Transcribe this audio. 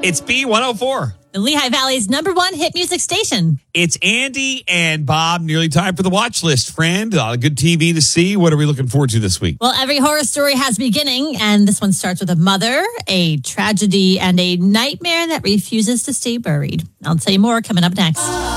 It's B104. The Lehigh Valley's #1 hit music station. It's Andy and Bob. Nearly time for the watch list, friend. A lot of good TV to see. What are we looking forward to this week? Well, every horror story has a beginning, and this one starts with a mother, a tragedy, and a nightmare that refuses to stay buried. I'll tell you more coming up next.